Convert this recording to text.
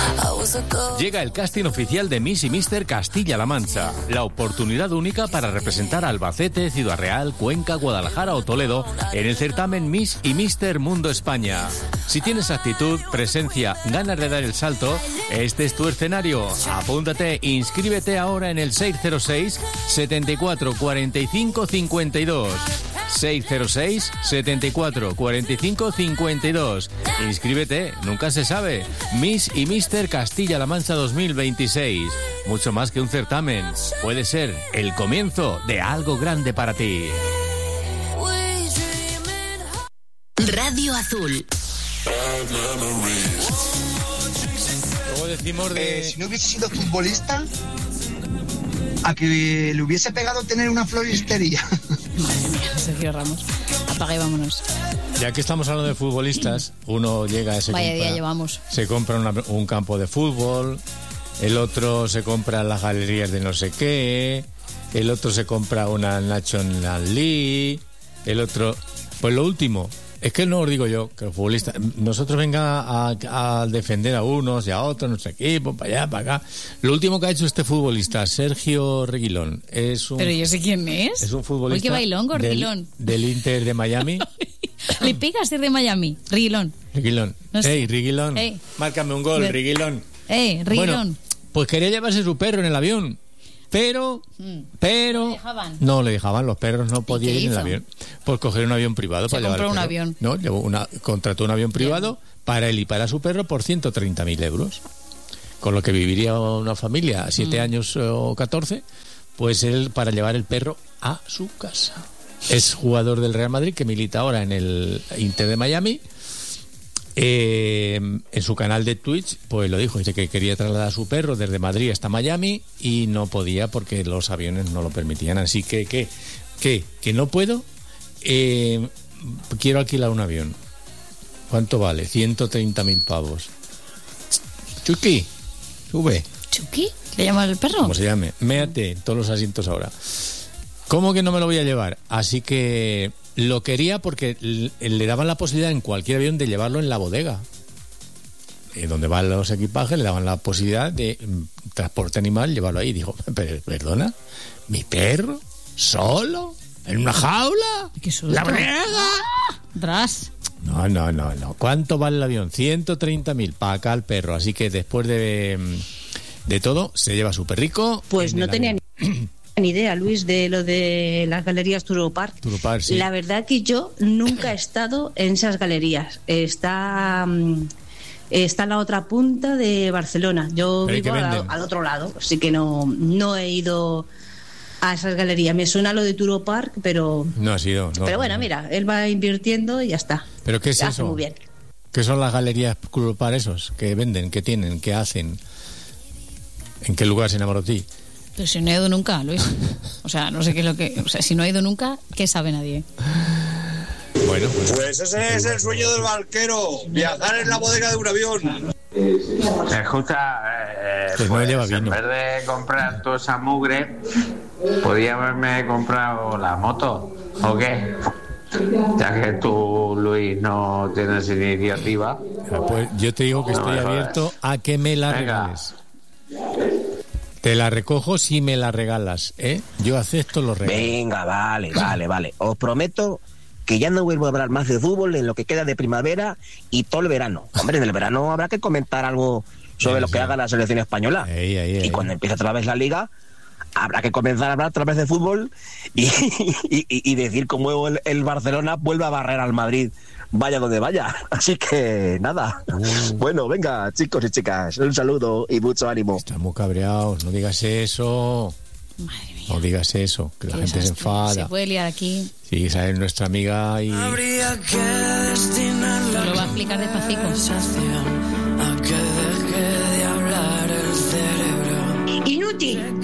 Llega el casting oficial de Miss y Mister Castilla-La Mancha. La oportunidad única para representar a Albacete, Ciudad Real, Cuenca, Guadalajara o Toledo en el certamen Miss y Mister Mundo España. Si tienes actitud, presencia, ganas de dar el salto, este es tu escenario. Apúntate, inscríbete ahora en el 606 74 45 52. 606 74 45 52. Inscríbete, nunca se sabe. Miss y Mister Castilla-La Mancha 2026. Mucho más que un certamen. Puede ser el comienzo de algo grande para ti. Radio Azul. Luego decimos de... si no hubiese sido futbolista, a que le hubiese pegado tener una floristería. Madre mía, Sergio Ramos. Apaga y vámonos. Ya que estamos hablando de futbolistas, uno llega a Vaya día llevamos. Se compra un campo de fútbol, el otro se compra las galerías de no sé qué, el otro se compra una National League, el otro... Pues lo último, es que no os digo yo, que los futbolistas... Nosotros venga a defender a unos y a otros, nuestro equipo, para allá, para acá. Lo último que ha hecho este futbolista, Sergio Reguilón, es un... Pero yo sé quién es. Es un futbolista... Uy, qué bailón, gordilón. Del Inter de Miami. Le pega a ser de Miami, Reguilón. No sé. Ey, Reguilón, márcame un gol, Reguilón. Reguilón. Bueno, pues quería llevarse su perro en el avión, pero no le dejaban, los perros no podían ir en el avión. Pues coger un avión privado para llevar el perro. Un avión. No, contrató un avión privado para él y para su perro por 130.000 euros. Con lo que viviría una familia 7 años o 14, pues él para llevar el perro a su casa. Es jugador del Real Madrid que milita ahora en el Inter de Miami. En su canal de Twitch pues lo dijo, dice que quería trasladar a su perro desde Madrid hasta Miami y no podía porque los aviones no lo permitían, así que no puedo, quiero alquilar un avión. ¿Cuánto vale? 130.000 pavos. Chucky, sube. ¿Chucky? ¿Le llama el perro? ¿Cómo se llame? Méate todos los asientos ahora. ¿Cómo que no me lo voy a llevar? Así que lo quería porque le daban la posibilidad en cualquier avión de llevarlo en la bodega. Donde van los equipajes, le daban la posibilidad de transporte animal, llevarlo ahí. Dijo, perdona, ¿mi perro? ¿Solo? ¿En una jaula? ¿Qué susto? ¡La brega! ¡Tras! No. ¿Cuánto vale el avión? 130.000 para acá el perro. Así que después de todo, se lleva su perrico. Pues no tenía ni idea, Luis, de lo de las galerías Turopark. Sí. La verdad que yo nunca he estado en esas galerías. Está en la otra punta de Barcelona. Yo vivo al otro lado, así que no he ido a esas galerías. Me suena lo de Turopark, pero no ha sido. No, pero bueno, mira, él va invirtiendo y ya está. ¿Pero qué es eso? Muy bien. ¿Qué son las galerías Turopark esos? ¿Qué venden? ¿Qué tienen? ¿Qué hacen? ¿En qué lugar se enamoró de ti? Pero si no he ido nunca, Luis. O sea, no sé qué es lo que... O sea, si no he ido nunca, ¿qué sabe nadie? Bueno, pues ese es el sueño del barquero, viajar en la bodega de un avión. Escucha, pues no lleva en vez de comprar toda esa mugre, podía haberme comprado la moto, ¿o qué? Ya que tú, Luis, no tienes iniciativa. Pues yo te digo que estoy abierto a que me la regales. Te la recojo si me la regalas, ¿eh? Yo acepto los regalos. Venga, vale. Os prometo que ya no vuelvo a hablar más de fútbol en lo que queda de primavera y todo el verano. Hombre, en el verano habrá que comentar algo sobre lo que haga la selección española. Y cuando empiece otra vez la liga, habrá que comenzar a hablar otra vez de fútbol y decir cómo el Barcelona vuelve a barrer al Madrid, vaya donde vaya. Así que nada. Bueno, venga, chicos y chicas, un saludo y mucho ánimo. Están muy cabreados, no digas eso. Madre mía. No digas eso, que la gente desastre. se enfada. Se puede liar aquí. Sí, esa es nuestra amiga y... Lo va a explicar despacito. Inútil.